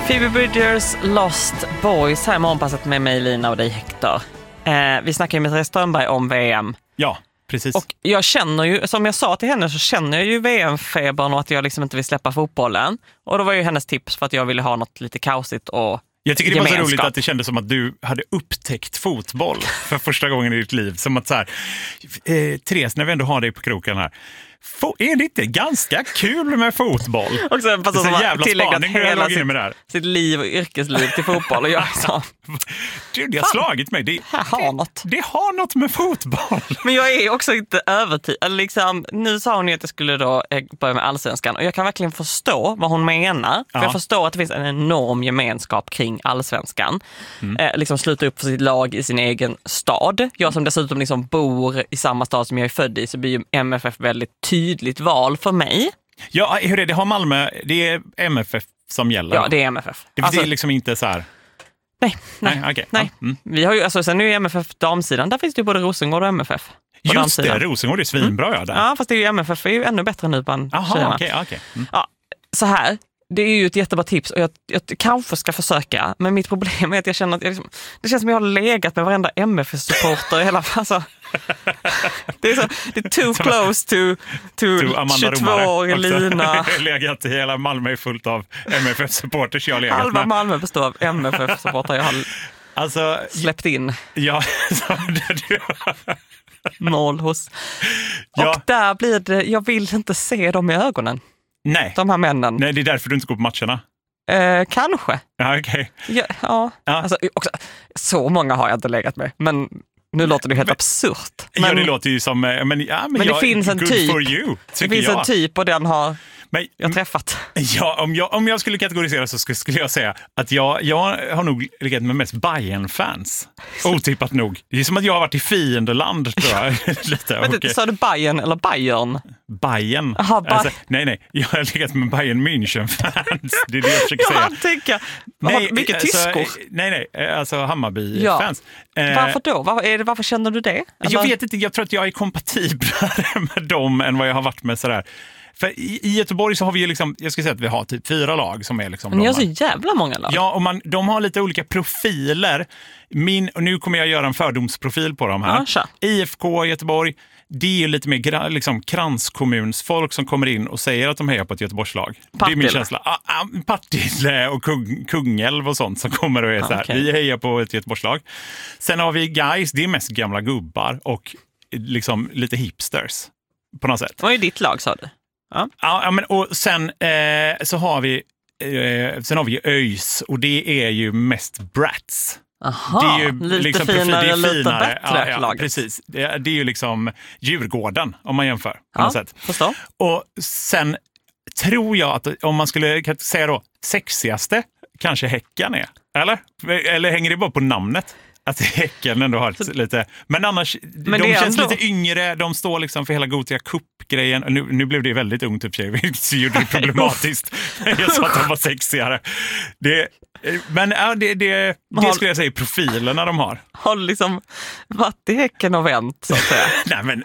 Phoebe Bridgers Lost Boys här i morgonpasset med mig, Lina, och dig, Hector. Vi snackar ju med Therese Strömberg om VM. Ja, precis. Och jag känner ju, som jag sa till henne, så känner jag ju VM-febern och att jag liksom inte vill släppa fotbollen. Och då var ju hennes tips för att jag ville ha något lite kaosigt och jag tycker det gemenskap. var så roligt att det kändes som att du hade upptäckt fotboll för första gången i ditt liv. Som att så här, Therese, när vi ändå har dig på kroken här, är det inte ganska kul med fotboll? Och sen det är så jävla spaning du har lagt in med det här. Sitt liv och yrkesliv till fotboll. Och jag sa, det har slagit mig. Det har något med fotboll. Men jag är också inte övertygad. Liksom, nu sa hon ju att jag skulle då börja med Allsvenskan. Och jag kan verkligen förstå vad hon menar. För jag förstår att det finns en enorm gemenskap kring Allsvenskan. Liksom sluta upp för sitt lag i sin egen stad. Jag som dessutom liksom bor i samma stad som jag är född i, så blir ju MFF väldigt tydligt val för mig. Ja, hur är det? Har Malmö, det är MFF som gäller? Ja, det är MFF. Det är liksom inte så här... Nej. Okay. Nej. Vi har ju, alltså, sen nu är MFF damsidan, där finns det ju både Rosengård och MFF. Just damsidan. det, Rosengård är svinbra. Ja, fast det är ju MFF är ju ännu bättre nu bland tjejerna. Okay. Ja, så här, det är ju ett jättebra tips och jag kanske ska försöka, men mitt problem är att jag känner att det känns som jag har legat med varenda MFF-supporter hela, alltså, det är too close to 22-årig Lina. Legat i hela Malmö är fullt av MFF-supporters jag har legat Halva med. Malmö består av MFF-supporter jag har släppt in. Ja, mål hos. Ja. Och där blir det, jag vill inte se dem i ögonen. Nej. De här männen. Nej, det är därför du inte går på matcherna. Kanske. Ja, okej. Ja. Alltså, också, så många har jag inte legat med, men nu låter det helt absurt. Men, det låter ju som... Men det finns en typ. For you, det finns en typ och den har jag träffat. Ja, om jag skulle kategorisera så skulle jag säga att jag har nog legat med mest Bayern-fans. Otippat nog. Det är som att jag har varit i fiendeland, tror jag. Lite. Men sa du Bayern eller Bayern? Bayern. Aha, nej. Jag har legat med Bayern München-fans. Det är det jag försöker säga. Jag tänker, vilka tyskor? Nej, alltså Hammarby-fans. Varför då? Varför känner du det? Jag vet inte, jag tror att jag är kompatiblare med dem än vad jag har varit med sådär. För i Göteborg så har vi ju liksom, jag ska säga att vi har typ 4 lag som är liksom... Men ni har så jävla många lag. Ja, och de har lite olika profiler. Och nu kommer jag göra en fördomsprofil på dem här. IFK Göteborg, det är ju lite mer liksom kranskommunsfolk som kommer in och säger att de hejar på ett Göteborgslag. Det är min känsla. Partille och Kungälv och sånt som kommer och är så här. Vi hejar på ett Göteborgslag. Sen har vi Guys, det är mest gamla gubbar och liksom lite hipsters på något sätt. Vad är ditt lag, sa du? Ja, men och sen så har vi ÖIS och det är ju mest brats. Aha, det är ju lite liksom finare, lite bättre laget. Precis. Det är ju liksom Djurgården om man jämför på något sätt. Förstå. Och sen tror jag att om man skulle säga då sexigaste kanske Häcken är. Eller hänger det bara på namnet? Att Häcken ändå har lite... Men annars, de känns lite yngre. De står liksom för hela Gothia Cup-grejen. Nu blev det väldigt ungt upp sig, vilket gjorde det problematiskt. Jag sa att de var sexigare. Men det skulle jag säga är profilerna de har. Har du liksom varit i Häcken och vänt, så att säga? Nej, men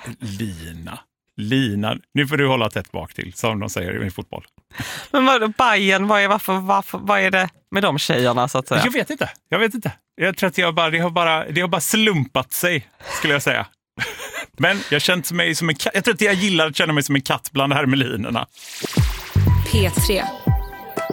Lina, nu får du hålla tätt bak till, som de säger i fotboll. Men Bayern, vad är det med de tjejerna, så att säga? Jag vet inte. Jag tror att det har bara slumpat sig, skulle jag säga. Men jag känt mig som en katt. Jag tror att jag gillar att känna mig som en katt bland hermelinerna. P3.